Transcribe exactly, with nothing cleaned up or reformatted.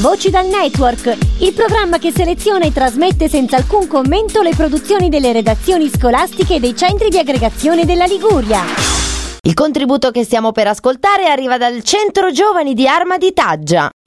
Voci dal Network, il programma che seleziona e trasmette senza alcun commento le produzioni delle redazioni scolastiche e dei centri di aggregazione della Liguria. Il contributo che stiamo per ascoltare arriva dal Centro Giovani di Arma di Taggia.